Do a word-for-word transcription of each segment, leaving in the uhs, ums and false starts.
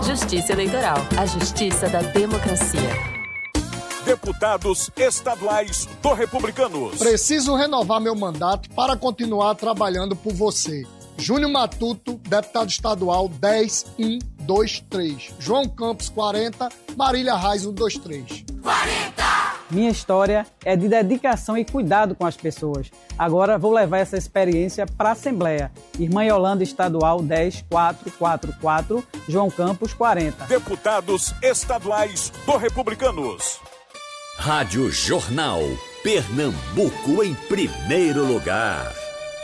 Justiça Eleitoral, a justiça da democracia. Deputados estaduais do Republicanos. Preciso renovar meu mandato para continuar trabalhando por você. Júnior Matuto, deputado estadual dez um dois três. João Campos, quarenta. Marília Reis, um dois três. quarenta! Minha história é de dedicação e cuidado com as pessoas. Agora vou levar essa experiência para a Assembleia. Irmã Yolanda Estadual dez quatro quatro quatro, João Campos, quarenta. Deputados estaduais do Republicanos. Rádio Jornal, Pernambuco em primeiro lugar.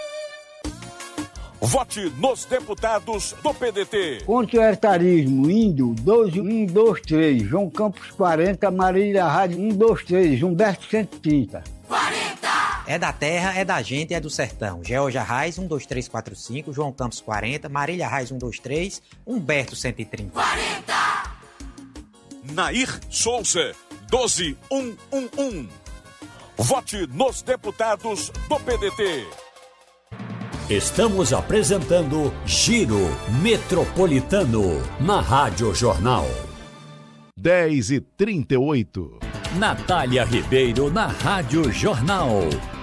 Vote nos deputados do P D T. Contra o etarismo, indo doze um dois três, João Campos quarenta, Marília Reis um dois três, Humberto cento e trinta. quarenta! É da terra, é da gente, é do sertão. Georgia Reis um dois três quatro cinco, João Campos quarenta, Marília Reis um dois três, Humberto cento e trinta. quarenta! Nair Souza, doze um um um. Vote nos deputados do P D T. Estamos apresentando Giro Metropolitano na Rádio Jornal. dez e trinta e oito. Natália Ribeiro na Rádio Jornal.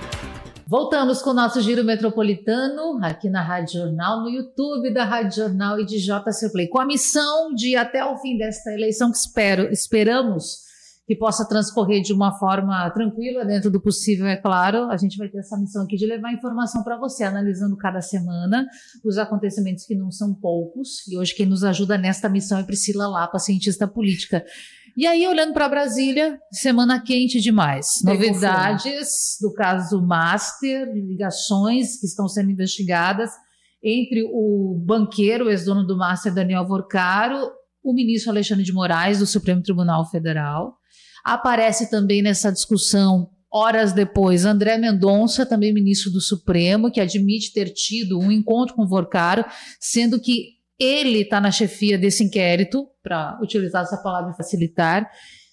Voltamos com o nosso Giro Metropolitano aqui na Rádio Jornal, no YouTube da Rádio Jornal e de J C Play, com a missão de, até o fim desta eleição, que espero, esperamos que possa transcorrer de uma forma tranquila, dentro do possível, é claro. A gente vai ter essa missão aqui de levar informação para você, analisando cada semana os acontecimentos que não são poucos. E hoje quem nos ajuda nesta missão é Priscila Lapa, cientista política. E aí, olhando para Brasília, semana quente demais. Novidades do caso Master, ligações que estão sendo investigadas entre o banqueiro, o ex-dono do Master, Daniel Vorcaro, o ministro Alexandre de Moraes, do Supremo Tribunal Federal. Aparece também nessa discussão, horas depois, André Mendonça, também ministro do Supremo, que admite ter tido um encontro com o Vorcaro, sendo que ele está na chefia desse inquérito, para utilizar essa palavra facilitar,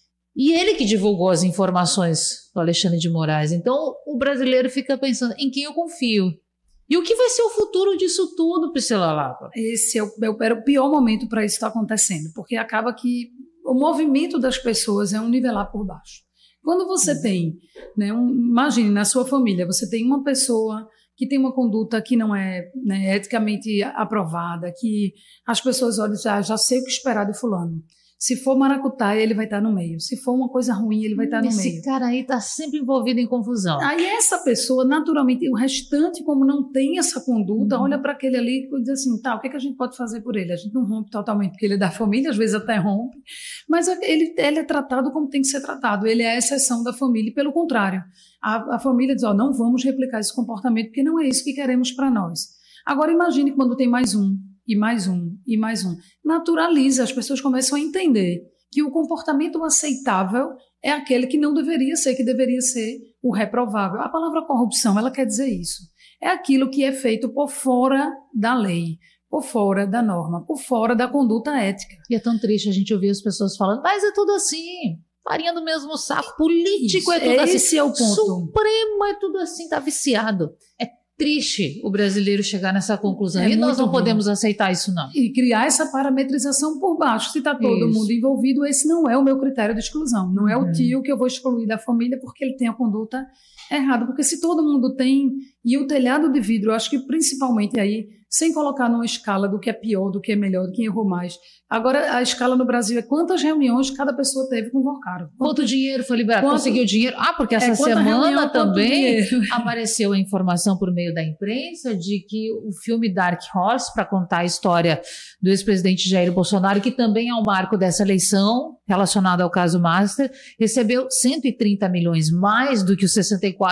e ele que divulgou as informações do Alexandre de Moraes. Então, o brasileiro fica pensando, em quem eu confio? E o que vai ser o futuro disso tudo, Priscila Lapa? Esse é o, é o pior momento para isso estar acontecendo, porque acaba que o movimento das pessoas é um nivelar por baixo. Quando você uhum. tem, né, um, imagine, na sua família, você tem uma pessoa que tem uma conduta que não é, né, eticamente aprovada, que as pessoas olham e dizem, ah, já sei o que esperar de fulano. Se for maracutaia, ele vai estar no meio. Se for uma coisa ruim, ele vai estar no Esse meio. Esse cara aí está sempre envolvido em confusão. Aí essa pessoa, naturalmente, o restante, como não tem essa conduta, uhum. olha para aquele ali e diz assim, tá, o que, é que a gente pode fazer por ele? A gente não rompe totalmente, porque ele é da família, às vezes até rompe, mas ele, ele é tratado como tem que ser tratado. Ele é a exceção da família, e pelo contrário, a, a família diz, ó, não vamos replicar esse comportamento, porque não é isso que queremos para nós. Agora imagine quando tem mais um, e mais um, e mais um. Naturaliza, as pessoas começam a entender que o comportamento aceitável é aquele que não deveria ser, que deveria ser o reprovável. A palavra corrupção, ela quer dizer isso. É aquilo que é feito por fora da lei, por fora da norma, por fora da conduta ética. E é tão triste a gente ouvir as pessoas falando, mas é tudo assim, farinha do mesmo saco, político isso, é tudo esse assim. Esse é o ponto. Supremo é tudo assim, tá viciado. É triste o brasileiro chegar nessa conclusão. É e nós não bom. podemos aceitar isso, não. E criar essa parametrização por baixo. Se está todo isso. mundo envolvido, esse não é o meu critério de exclusão. Não é uhum. o tio que eu vou excluir da família porque ele tem a conduta errada. Porque se todo mundo tem, e o telhado de vidro, eu acho que principalmente aí, sem colocar numa escala do que é pior, do que é melhor, do que errou mais. Agora, a escala no Brasil é quantas reuniões cada pessoa teve com o Vorcaro. Quanto, quanto dinheiro foi liberado? Quanto, Conseguiu dinheiro? Ah, porque essa é, semana reunião, também apareceu a informação por meio da imprensa de que o filme Dark Horse, para contar a história do ex-presidente Jair Bolsonaro, que também é um marco dessa eleição, relacionado ao caso Master, recebeu cento e trinta milhões, mais do que os sessenta e quatro